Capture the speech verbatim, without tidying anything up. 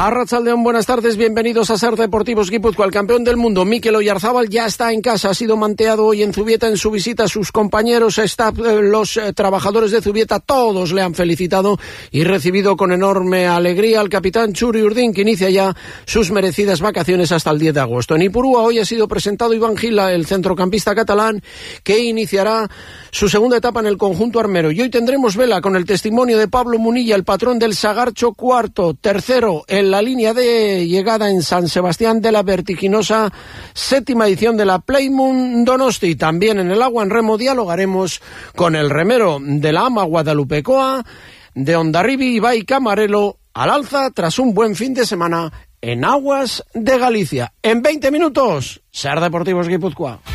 Arratsaldeon, buenas tardes, bienvenidos a Ser Deportivos Guipúzcoa. El campeón del mundo, Mikel Oyarzábal, ya está en casa, ha sido manteado hoy en Zubieta en su visita a sus compañeros, staff, los eh, trabajadores de Zubieta, todos le han felicitado y recibido con enorme alegría al capitán Txuri Urdin, que inicia ya sus merecidas vacaciones hasta el diez de agosto. En Ipurúa hoy ha sido presentado Iván Gila, el centrocampista catalán, que iniciará su segunda etapa en el conjunto armero. Y hoy tendremos vela con el testimonio de Pablo Munilla, el patrón del Sagarcho, cuarto, tercero en la línea de llegada en San Sebastián de la vertiginosa séptima edición de la Playmoon Donosti. También en el agua en remo dialogaremos con el remero de la Ama Guadalupecoa, de Hondarribi, Ibai Camarelo, al alza tras un buen fin de semana en aguas de Galicia. En veinte minutos, Ser Deportivos Guipúzcoa.